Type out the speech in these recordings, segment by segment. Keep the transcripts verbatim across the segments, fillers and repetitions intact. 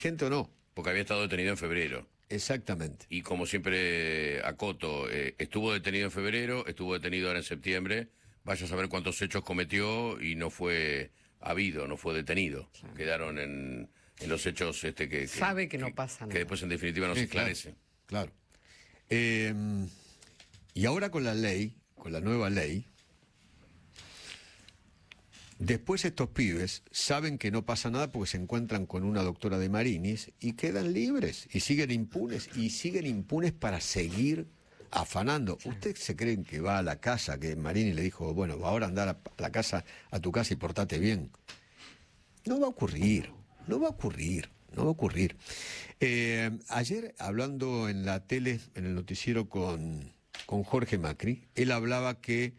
Gente o no. Porque había estado detenido en febrero. Exactamente. Y como siempre acoto, eh, estuvo detenido en febrero, estuvo detenido ahora en septiembre, vaya a saber cuántos hechos cometió y no fue habido, no fue detenido. Claro. Quedaron en, en los hechos este, que, que... Sabe que, que no pasa que nada. Que después en definitiva no sí, se esclarece. Claro. claro. Eh, y ahora con la ley, con la nueva ley, después estos pibes saben que no pasa nada porque se encuentran con una doctora de Marinis y quedan libres y siguen impunes y siguen impunes para seguir afanando. ¿Usted se creen que va a la casa, que Marinis le dijo, bueno, ahora andar a la casa, a tu casa y portate bien? No va a ocurrir, no va a ocurrir, no va a ocurrir. Eh, ayer, hablando en la tele, en el noticiero con, con Jorge Macri, él hablaba que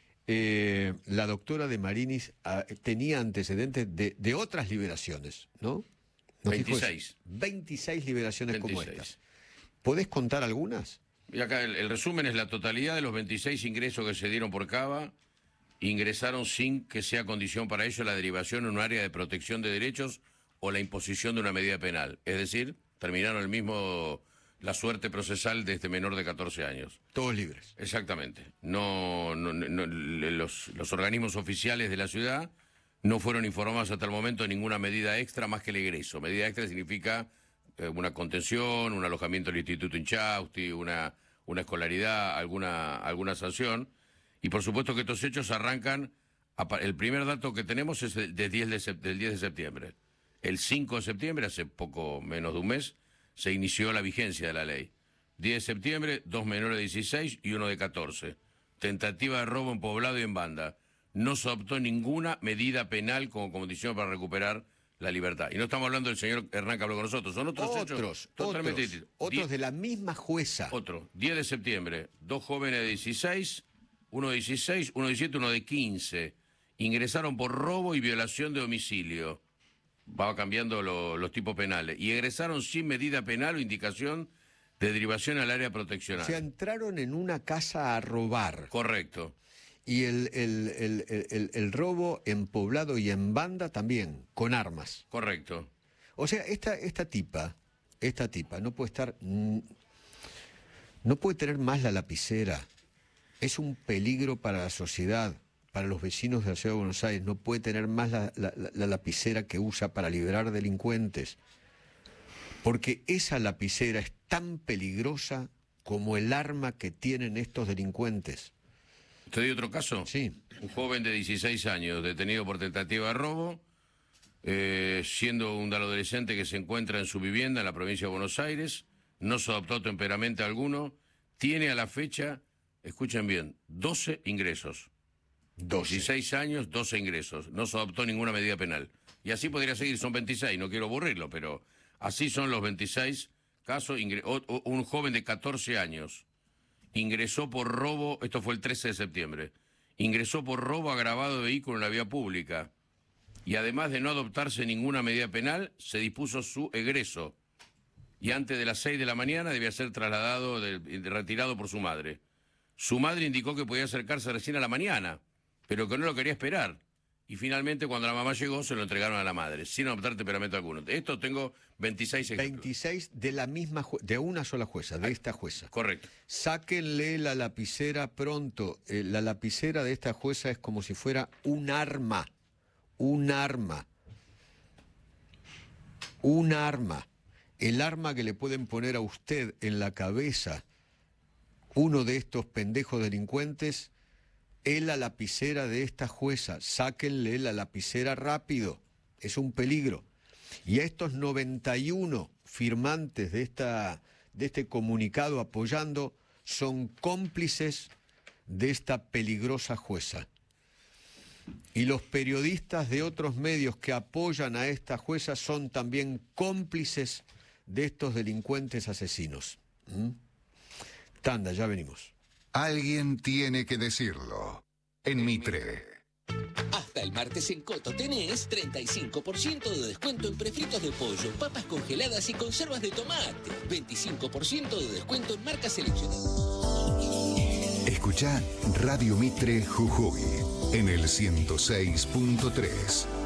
Eh, la doctora de Marinis uh, tenía antecedentes de, de otras liberaciones, ¿no? ¿No veintiséis. veintiséis liberaciones veintiséis. Como estas. ¿Podés contar algunas? Y acá el, el resumen es la totalidad de los veintiséis ingresos que se dieron por Cava, ingresaron sin que sea condición para ello la derivación en un área de protección de derechos o la imposición de una medida penal. Es decir, terminaron el mismo... la suerte procesal de este menor de catorce años. Todos libres. Exactamente. No, no, no los, los organismos oficiales de la ciudad no fueron informados hasta el momento de ninguna medida extra más que el egreso. Medida extra significa eh, una contención, un alojamiento del Instituto Inchausti, una, una escolaridad, alguna, alguna sanción. Y por supuesto que estos hechos arrancan, a, el primer dato que tenemos es el de diez de, del diez de septiembre. El cinco de septiembre, hace poco menos de un mes, se inició la vigencia de la ley. diez de septiembre, dos menores de dieciséis y uno de catorce. Tentativa de robo en poblado y en banda. No se adoptó ninguna medida penal como condición para recuperar la libertad. Y no estamos hablando del señor Hernán que habló con nosotros, son otros, otros hechos totalmente otros, distintos. Otros de la misma jueza. Otro, diez de septiembre, dos jóvenes de dieciséis, uno de dieciséis, uno de diecisiete, uno de quince. Ingresaron por robo y violación de domicilio. Va cambiando lo, los tipos penales. Y egresaron sin medida penal o indicación de derivación al área proteccional. O sea, entraron en una casa a robar. Correcto. Y el, el, el, el, el robo en poblado y en banda también, con armas. Correcto. O sea, esta, esta tipa, esta tipa no puede estar... No puede tener más la lapicera. Es un peligro para la sociedad. Para los vecinos de la Ciudad de Buenos Aires, no puede tener más la, la, la lapicera que usa para liberar delincuentes. Porque esa lapicera es tan peligrosa como el arma que tienen estos delincuentes. ¿Te doy otro caso? Sí. Un joven de dieciséis años, detenido por tentativa de robo, eh, siendo un adolescente que se encuentra en su vivienda en la provincia de Buenos Aires, no se adoptó temperamento alguno, tiene a la fecha, escuchen bien, doce ingresos. doce. dieciséis años, doce ingresos. No se adoptó ninguna medida penal. Y así podría seguir, son veintiséis, no quiero aburrirlo, pero así son los veintiséis casos. O, o, un joven de catorce años ingresó por robo, esto fue el trece de septiembre, ingresó por robo agravado de vehículo en la vía pública. Y además de no adoptarse ninguna medida penal, se dispuso su egreso. Y antes de las seis de la mañana debía ser trasladado, de, de, retirado por su madre. Su madre indicó que podía acercarse recién a la mañana, pero que no lo quería esperar. Y finalmente, cuando la mamá llegó, se lo entregaron a la madre, sin adoptar temperamento alguno. Esto tengo veintiséis ejemplos. veintiséis de la misma jue- de una sola jueza, de esta jueza. Correcto. Sáquenle la lapicera pronto. Eh, la lapicera de esta jueza es como si fuera un arma. Un arma. Un arma. El arma que le pueden poner a usted en la cabeza uno de estos pendejos delincuentes es la lapicera de esta jueza. Sáquenle la lapicera rápido. Es un peligro. Y a estos noventa y uno firmantes de, esta, de este comunicado apoyando son cómplices de esta peligrosa jueza. Y los periodistas de otros medios que apoyan a esta jueza son también cómplices de estos delincuentes asesinos. ¿Mm? Tanda, ya venimos. Alguien tiene que decirlo. En Mitre. Hasta el martes en Coto tenés treinta y cinco por ciento de descuento en prefritos de pollo, papas congeladas y conservas de tomate. veinticinco por ciento de descuento en marcas seleccionadas. Escuchá Radio Mitre Jujuy en el ciento seis punto tres.